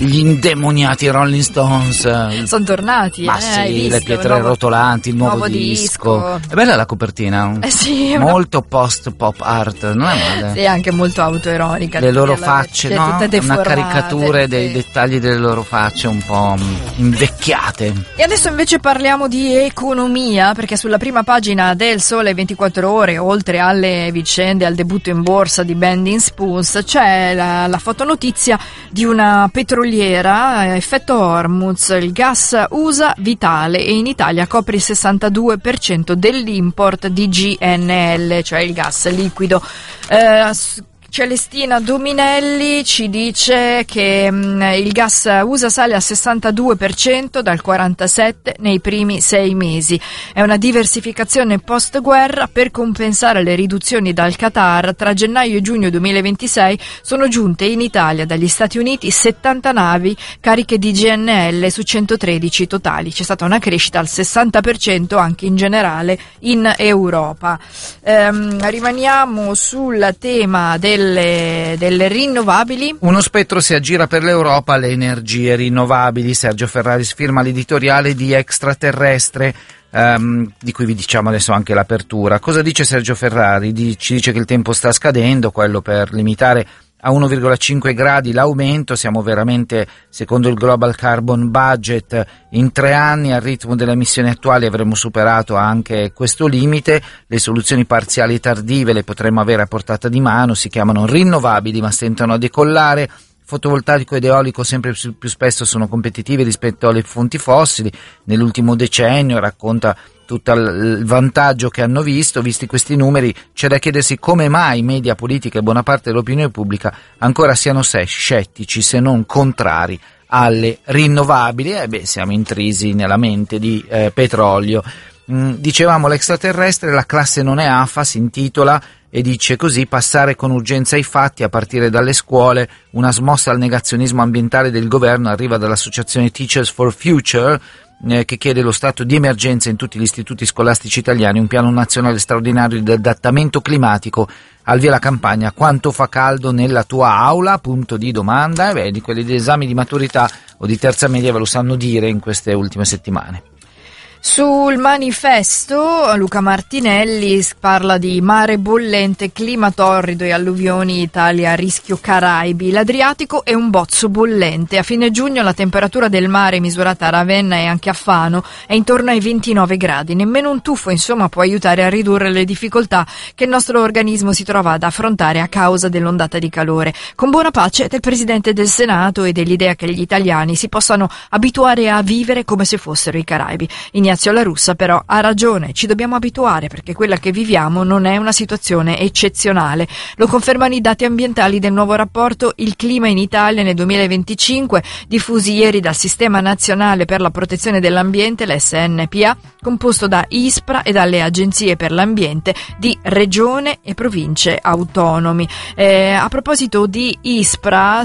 gli indemoniati Rolling Stones. Sono tornati, ma sì, le pietre rotolanti, il nuovo disco. È bella la copertina, sì, molto post pop art, non è male. Sì, anche molto autoironica. Le loro facce, no? Tutte deformate, una caricatura dei dettagli delle loro facce un po' invecchiate. E adesso invece parliamo di economia, perché sulla prima pagina del Sole 24 Ore, oltre alle vicende, al debutto in borsa di Bending Spoons, c'è la fotonotizia di una petroliera, effetto Hormuz, il gas USA vitale, e in Italia copre il 62% dell'import di GNL, cioè il gas liquido. Celestina Dominelli ci dice che il gas USA sale al 62% dal 47% nei primi 6 mesi. È una diversificazione post-guerra per compensare le riduzioni dal Qatar. Tra gennaio e giugno 2026 sono giunte in Italia dagli Stati Uniti 70 navi cariche di GNL su 113 totali. C'è stata una crescita al 60% anche in generale in Europa. Rimaniamo sul tema delle rinnovabili. Uno spettro si aggira per l'Europa, le energie rinnovabili. Sergio Ferrari firma l'editoriale di Extraterrestre, di cui vi diciamo adesso anche l'apertura. Cosa dice Sergio Ferrari? Ci dice che il tempo sta scadendo, quello per limitare a 1,5 gradi l'aumento. Siamo veramente, secondo il Global Carbon Budget, in 3 anni al ritmo delle emissioni attuali avremo superato anche questo limite. Le soluzioni parziali tardive le potremo avere a portata di mano, si chiamano rinnovabili ma stentano a decollare. Fotovoltaico ed eolico sempre più spesso sono competitivi rispetto alle fonti fossili. Nell'ultimo decennio, racconta tutto il vantaggio che hanno visti questi numeri, c'è da chiedersi come mai media politica e buona parte dell'opinione pubblica ancora siano scettici, se non contrari alle rinnovabili. Siamo intrisi nella mente di petrolio. Dicevamo l'extraterrestre, la classe non è AFA, si intitola, e dice così: passare con urgenza ai fatti a partire dalle scuole. Una smossa al negazionismo ambientale del governo arriva dall'associazione Teachers for Future, che chiede lo stato di emergenza in tutti gli istituti scolastici italiani, un piano nazionale straordinario di adattamento climatico. Al via la campagna "Quanto fa caldo nella tua aula?" Punto di domanda. Di quelli di esami di maturità o di terza media ve lo sanno dire in queste ultime settimane. Sul Manifesto Luca Martinelli parla di mare bollente, clima torrido e alluvioni, Italia a rischio Caraibi. L'Adriatico è un bozzo bollente. A fine giugno la temperatura del mare misurata a Ravenna e anche a Fano è intorno ai 29 gradi. Nemmeno un tuffo, insomma, può aiutare a ridurre le difficoltà che il nostro organismo si trova ad affrontare a causa dell'ondata di calore. Con buona pace del Presidente del Senato e dell'idea che gli italiani si possano abituare a vivere come se fossero i Caraibi. Ignazio La Russa però ha ragione, ci dobbiamo abituare perché quella che viviamo non è una situazione eccezionale. Lo confermano i dati ambientali del nuovo rapporto Il clima in Italia nel 2025, diffusi ieri dal Sistema Nazionale per la Protezione dell'Ambiente, l'SNPA, composto da ISPRA e dalle agenzie per l'ambiente di regione e province autonomi. A proposito di ISPRA,